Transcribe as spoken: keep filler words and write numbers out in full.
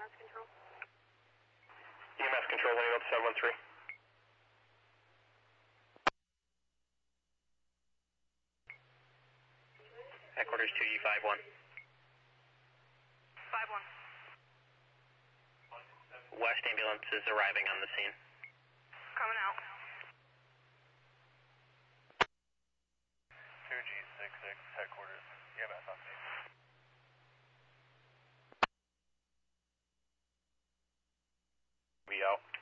M S control. E M S control, landing up seven one three. Headquarters two E five one. five one. West ambulance is arriving on the scene. Coming out. two G six six, headquarters, E M S on scene. We out.